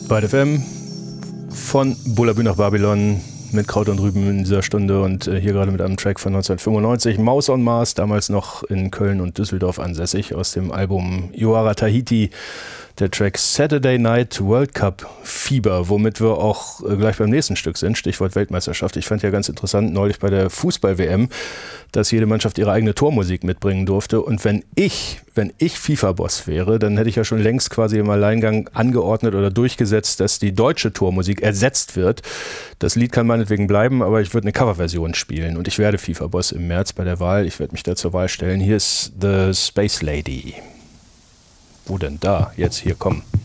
bei FM von Bullabü nach Babylon mit Kraut und Rüben in dieser Stunde und hier gerade mit einem Track von 1995, Maus on Mars, damals noch in Köln und Düsseldorf ansässig, aus dem Album Yoara Tahiti, der Track Saturday Night World Cup Fieber, womit wir auch gleich beim nächsten Stück sind, Stichwort Weltmeisterschaft. Ich fand ja ganz interessant neulich bei der Fußball-WM, dass jede Mannschaft ihre eigene Tormusik mitbringen durfte und wenn ich FIFA-Boss wäre, dann hätte ich ja schon längst quasi im Alleingang angeordnet oder durchgesetzt, dass die deutsche Tormusik ersetzt wird. Das Lied kann meinetwegen bleiben, aber ich würde eine Coverversion spielen und ich werde FIFA-Boss im März bei der Wahl. Ich werde mich da zur Wahl stellen. Hier ist The Space Lady. Wo denn da? Jetzt hier, komm.